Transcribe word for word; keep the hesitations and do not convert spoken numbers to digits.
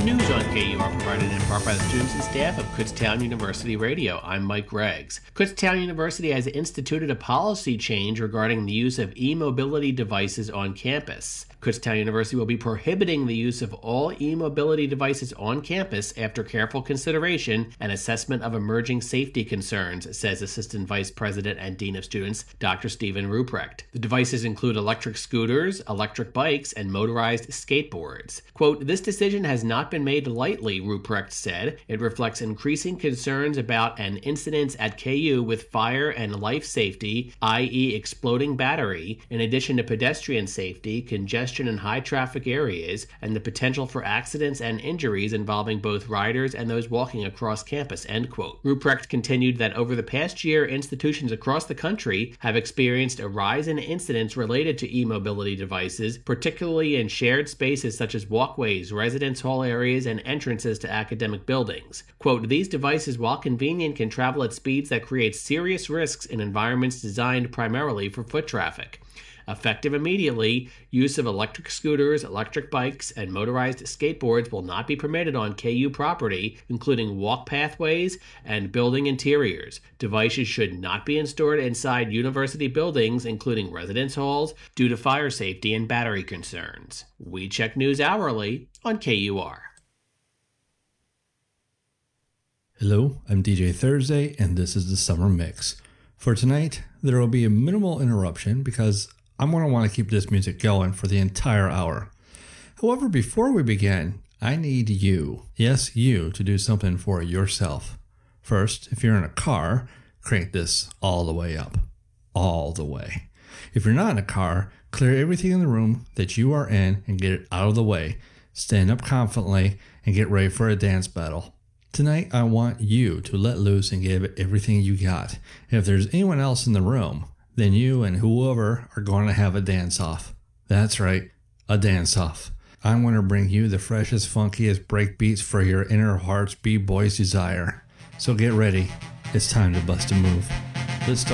News on K U R provided in part by the students and staff of Kutztown University Radio. I'm Mike Greggs. Kutztown University has instituted a policy change regarding the use of e-mobility devices on campus. Kutztown University will be prohibiting the use of all e-mobility devices on campus after careful consideration and assessment of emerging safety concerns, says Assistant Vice President and Dean of Students, Doctor Stephen Ruprecht. The devices include electric scooters, electric bikes, and motorized skateboards. Quote, "This decision has not been made lightly," Ruprecht said. "It reflects increasing concerns about an incidents at K U with fire and life safety, that is exploding battery, in addition to pedestrian safety, congestion in high traffic areas, and the potential for accidents and injuries involving both riders and those walking across campus," end quote. Ruprecht continued that over the past year, institutions across the country have experienced a rise in incidents related to e-mobility devices, particularly in shared spaces such as walkways, residence hall areas, and entrances to academic buildings. Quote, "These devices, while convenient, can travel at speeds that create serious risks in environments designed primarily for foot traffic. Effective immediately, use of electric scooters, electric bikes, and motorized skateboards will not be permitted on K U property, including walk pathways and building interiors. Devices should not be installed inside university buildings, including residence halls, due to fire safety and battery concerns." We check news hourly on K U R. Hello, I'm D J Thursday, and this is the Summer Mix. For tonight, there will be a minimal interruption because I'm going to want to keep this music going for the entire hour. However, before we begin, I need you, yes, you, to do something for yourself. First, if you're in a car, crank this all the way up. All the way. If you're not in a car, clear everything in the room that you are in and get it out of the way. Stand up confidently and get ready for a dance battle. Tonight, I want you to let loose and give it everything you got. If there's anyone else in the room, then you and whoever are going to have a dance-off. That's right, a dance-off. I'm going to bring you the freshest, funkiest break beats for your inner heart's b-boy's desire. So get ready. It's time to bust a move. Let's start.